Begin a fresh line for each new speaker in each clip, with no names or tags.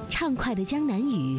畅快的江南语，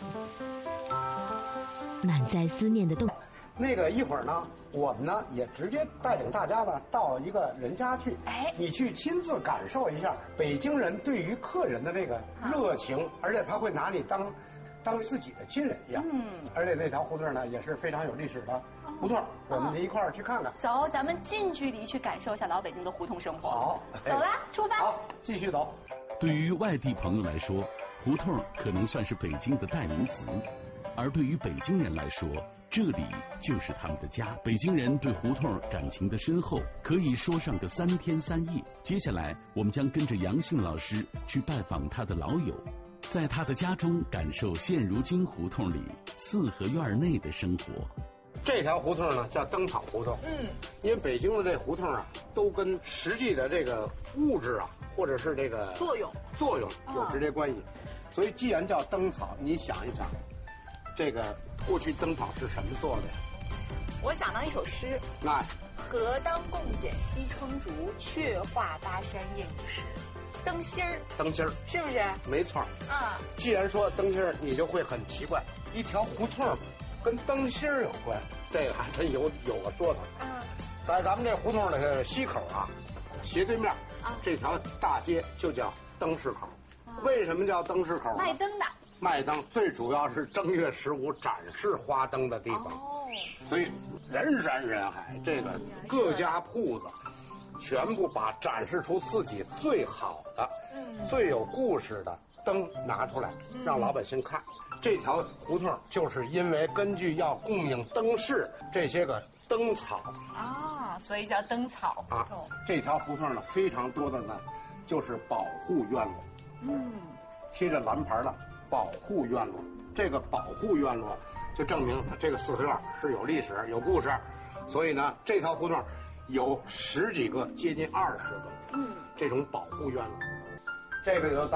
满载思念的动。
那个一会儿呢，我们呢也直接带领大家呢到一个人家去，你去亲自感受一下北京人对于客人的这个热情，而且他会拿你当自己的亲人一样。而且那条胡同呢也是非常有历史的胡同，我们一块儿去看看。
走，咱们近距离去感受一下老北京的胡同生活。
好，
走啦，出发。
好，继续走。
对于外地朋友来说，胡同可能算是北京的代名词，而对于北京人来说，这里就是他们的家。北京人对胡同感情的深厚，可以说上个3天3夜。接下来，我们将跟着杨杏老师去拜访他的老友，在他的家中感受现如今胡同里四合院内的生活。
这条胡同呢叫灯草胡同，因为北京的这胡同啊，都跟实际的这个物质啊，或者是这个作用有直接关系。所以既然叫灯草，你想一想，这个过去灯草是什么做的？
我想到一首诗：何当共剪西窗烛，却话巴山夜雨时。灯芯儿，是不是？
没错。既然说灯芯儿，你就会很奇怪，一条胡同跟灯芯儿有关，这个还真有个说法。在咱们这胡同的西口啊，斜对面这条大街就叫灯市口。为什么叫灯市口？
卖灯的。
卖灯最主要是正月15展示花灯的地方，所以人山人海，这个各家铺子全部把展示出自己最好的、最有故事的灯拿出来，让老百姓看。这条胡同就是因为根据要供应灯饰这些个灯草
所以叫灯草胡同。
这条胡同呢非常多的呢就是保护院落，贴着蓝牌的保护院落。这个保护院落就证明这个四合院是有历史有故事，所以呢这条胡同有10几个接近20个这种保护院落。这个就